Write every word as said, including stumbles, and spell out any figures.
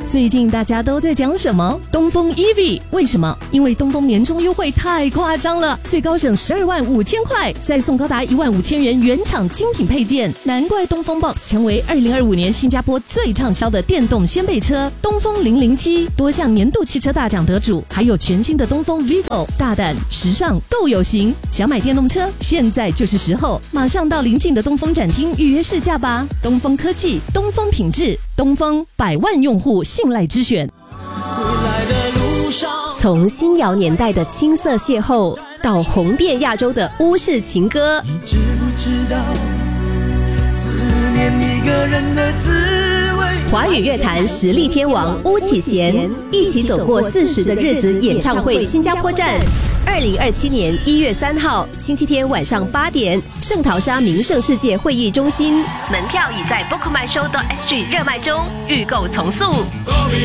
最近大家都在讲什么？东风 E V， 为什么？因为东风年终优惠太夸张了，最高省十二万五千块，再送高达一万五千元原厂精品配件，难怪东风 Box 成为二零二五年新加坡最畅销的电动掀背车。东风零零七多项年度汽车大奖得主，还有全新的东风 Vigo， 大胆、时尚、够有型。想买电动车，现在就是时候，马上到邻近的东风展厅预约试驾吧。东风科技，东风品质，东风百万用户信赖之选。 从新谣年代的青涩邂逅，到红遍亚洲的巫式情歌， 你知不知道思念一个人的滋味？ 华语乐坛实力天王巫启贤一起走过四十的日子演唱会新加坡站，二零二七年一月三号星期天晚上八点，圣淘沙名胜世界会议中心，门票已在 book my show dot s g 热卖中，预购从速。